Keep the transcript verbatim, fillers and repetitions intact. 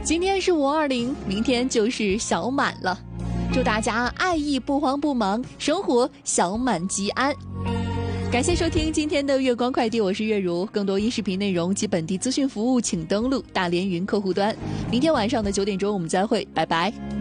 今天是五二零，明天就是小满了，祝大家爱意不慌不忙，生活小满吉安。感谢收听今天的月光快递，我是月如。更多音视频内容及本地资讯服务，请登录大连云客户端。明天晚上的九点钟我们再会，拜拜。